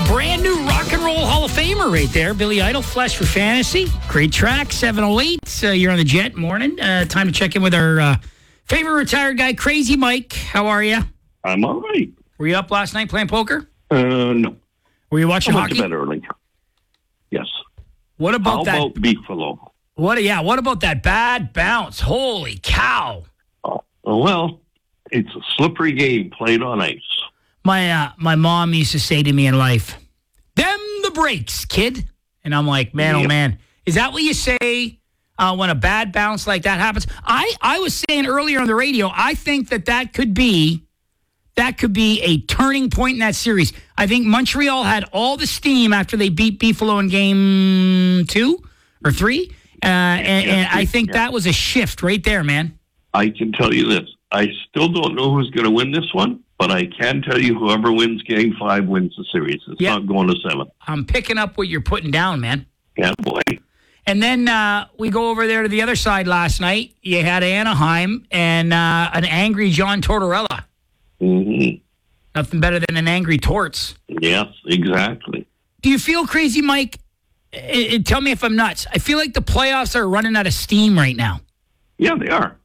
brand new rock and roll Hall of Famer right there. Billy Idol, Flesh for Fantasy. Great track, 708. You're on the Jet. Morning. Time to check in with our favorite retired guy, Crazy Mike. How are you? I'm all right. Were you up last night playing poker? No. Were you watching I went hockey? to bed early. Yes. What about that? How about Beefalo? What about that bad bounce? Holy cow. Oh, well, it's a slippery game played on ice. My mom used to say to me in life, "Them the breaks, kid." And I'm like, man, oh man, is that what you say when a bad bounce like that happens? I was saying earlier on the radio, I think that could be a turning point in that series. I think Montreal had all the steam after they beat Beefalo in game 2 or 3. And I think that was a shift right there, man. I can tell you this. I still don't know who's going to win this one, but I can tell you whoever wins game 5 wins the series. It's not going to 7. I'm picking up what you're putting down, man. Yeah, boy. And then we go over there to the other side last night. You had Anaheim and an angry John Tortorella. Mm-hmm. Nothing better than an angry Torts. Yes, exactly. Do you feel crazy, Mike? Tell me if I'm nuts. I feel like the playoffs are running out of steam right now. Yeah, they are.